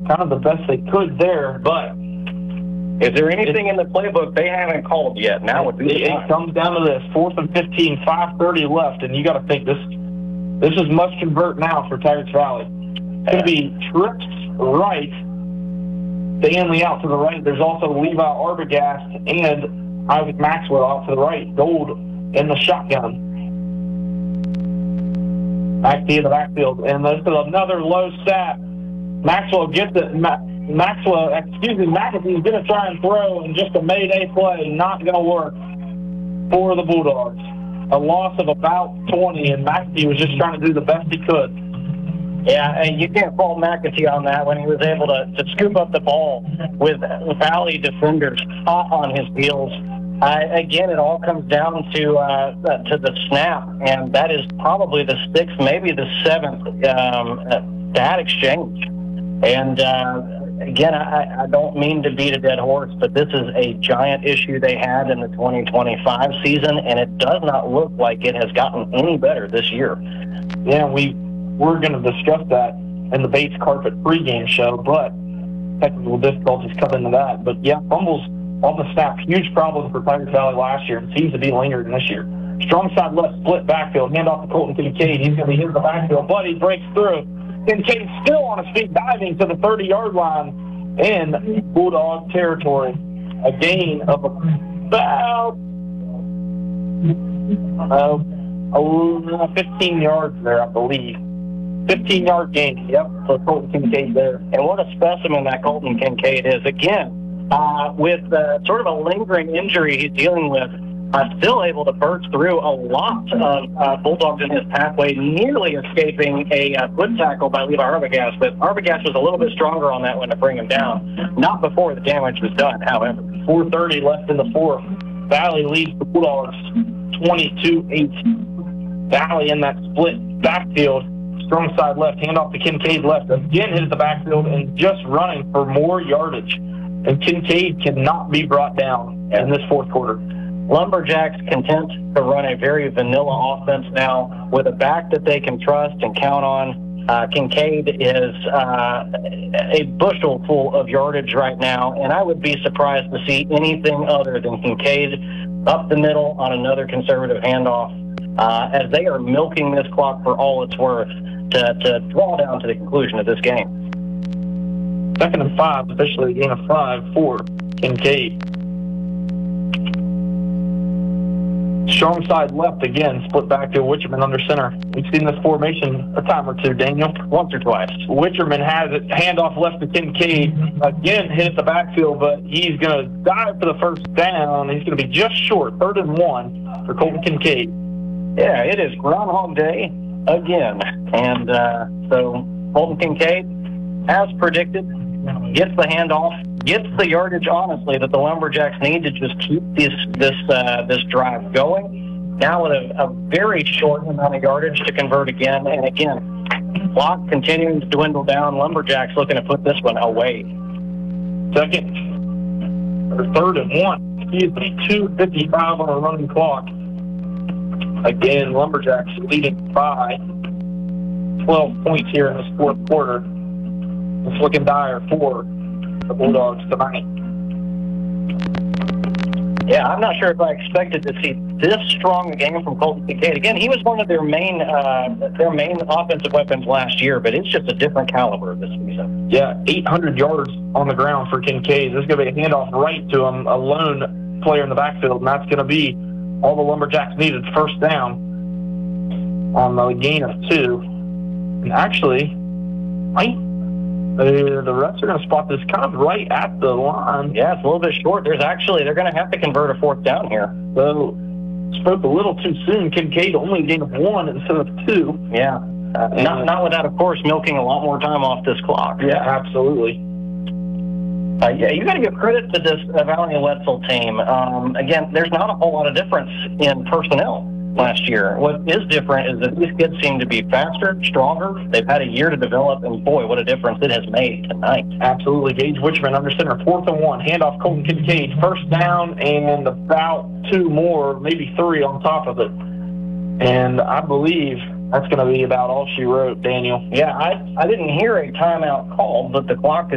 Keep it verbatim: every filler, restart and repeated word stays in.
kind of the best they could there, but is there anything in the playbook they haven't called yet? Now would be it, it comes down to this: fourth and fifteen, five thirty left, and you got to think this. This is must convert now for Tyrants Valley. It's going to be trips right, Stanley out to the right. There's also Levi Arbogast and Isaac Maxwell out to the right. Gold in the shotgun. Back to the backfield, and this is another low snap. Maxwell gets it. Ma- Maxwell, excuse me, McAfee's going to try and throw, and just a mayday play, not going to work for the Bulldogs. A loss of about twenty, and McAfee was just trying to do the best he could. Yeah, and you can't fault McAfee on that when he was able to, to scoop up the ball with Valley defenders hot on his heels. Uh, again, it all comes down to uh, to the snap, and that is probably the sixth, maybe the seventh um, stat exchange. And uh, again, I, I don't mean to beat a dead horse, but this is a giant issue they had in the twenty twenty-five season, and it does not look like it has gotten any better this year. Yeah, we, we're going to discuss that in the Bates Carpet pregame show, but technical difficulties come into that. But, yeah, fumbles on the snap, huge problem for Tigers Valley last year. It seems to be lingering this year. Strong side left, split backfield, hand off to Colton Kincaid. He's going to be hitting the backfield, but he breaks through. Kincaid still on his feet, diving to the thirty-yard line in Bulldog territory. A gain of about uh, fifteen yards there, I believe. fifteen-yard gain, yep, for Colton Kincaid there. And what a specimen that Colton Kincaid is. Again, uh, with uh, sort of a lingering injury he's dealing with, Uh, still able to burst through a lot of uh, Bulldogs in his pathway, nearly escaping a uh, foot tackle by Levi Arbogast. But Arbogast was a little bit stronger on that one to bring him down. Not before the damage was done, however. four thirty left in the fourth. Valley leads the Bulldogs twenty-two eight. Valley in that split backfield. Strong side left, handoff to Kincaid left. Again hit the backfield and just running for more yardage. And Kincaid cannot be brought down in this fourth quarter. Lumberjacks content to run a very vanilla offense now with a back that they can trust and count on. Uh, Kincaid is uh, a bushel full of yardage right now, and I would be surprised to see anything other than Kincaid up the middle on another conservative handoff uh, as they are milking this clock for all it's worth to, to draw down to the conclusion of this game. Second and five, officially a gain of five for Kincaid. Strong side left again, split back to Witcherman under center. We've seen this formation a time or two, Daniel. Once or twice. Witcherman has it, handoff left to Kincaid. Again, hit the backfield, but he's going to dive for the first down. He's going to be just short, third and one for Colton Kincaid. Yeah, it is Groundhog Day again. And uh, so Colton Kincaid, as predicted, gets the handoff, gets the yardage, honestly, that the Lumberjacks need to just keep this this uh, this drive going. Now with a, a very short amount of yardage to convert again. And again, clock continuing to dwindle down. Lumberjacks looking to put this one away. Second, or third and one. Excuse me, two fifty-five on a running clock. Again, Lumberjacks leading by twelve points here in this fourth quarter. It's looking dire for the Bulldogs tonight. Yeah, I'm not sure if I expected to see this strong a game from Colton Kincaid. Again, he was one of their main uh, their main offensive weapons last year, but it's just a different caliber this season. Yeah, eight hundred yards on the ground for Kincaid. This is going to be a handoff right to him, a lone player in the backfield, and that's going to be all the Lumberjacks needed, first down on the gain of two. And actually, I Uh, the refs are going to spot this kind of right at the line. Yeah, it's a little bit short. There's actually, they're going to have to convert a fourth down here. So, spoke a little too soon. Kincaid only a gain of one instead of two. Yeah. Uh, not, not without, of course, milking a lot more time off this clock. Yeah, absolutely. Uh, yeah, you got to give credit to this uh, Valley and Wetzel team. Um, again, there's not a whole lot of difference in personnel last year. What is different is that these kids seem to be faster, stronger. They've had a year to develop, and boy, what a difference it has made tonight. Absolutely. Gage Witcherman under center, fourth and one. Handoff Colton Kincaid, first down, and about two more, maybe three on top of it. And I believe that's going to be about all she wrote, Daniel. Yeah, I, I didn't hear a timeout called, but the clock is